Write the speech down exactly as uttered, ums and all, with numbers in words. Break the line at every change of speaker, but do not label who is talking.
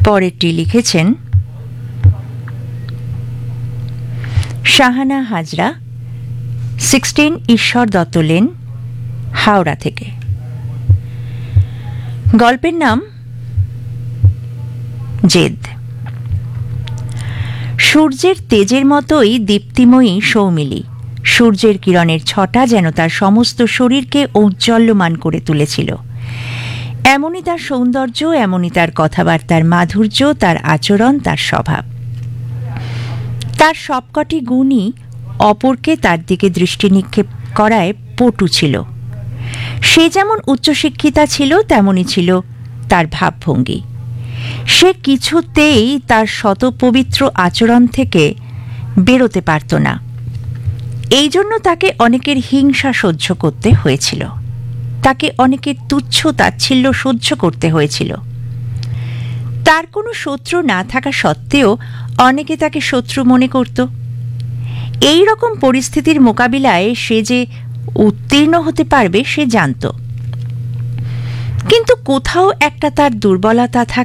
পরেরটি লিখেছেন শাহানা হাজরা, সিক্সটিন ঈশ্বর দত্ত লেন, হাওড়া থেকে। গল্পের নাম জেদ। সূর্যের তেজের মতোই দীপ্তিময়ী সৌমিলি। সূর্যের কিরণের ছটা যেন তার সমস্ত শরীরকে ঔজ্জ্বল্যমান করে তুলেছিল। এমনই তার সৌন্দর্য, এমনই তার কথাবার্তার মাধুর্য, তার আচরণ, তার স্বভাব। তার সবকটি গুণই অপরকে তার দিকে দৃষ্টি নিক্ষেপ করায় পটু ছিল। সে যেমন উচ্চশিক্ষিতা ছিল, তেমনই ছিল তার ভাবভঙ্গি। সে কিছুতেই তার শতপবিত্র আচরণ থেকে বেরোতে পারত না। এই জন্য তাকে অনেকের হিংসা সহ্য করতে হয়েছিল, তাকে অনেকের তুচ্ছ তাচ্ছিল্য সহ্য করতে হয়েছিল। তার কোনো শত্রু না থাকা সত্ত্বেও অনেকে তাকে শত্রু মনে করত। এই রকম পরিস্থিতির মোকাবিলায় সে যে উত্তীর্ণ হতে পারবে সে জানত, কিন্তু কোথাও একটা তার দুর্বলতা থাকে।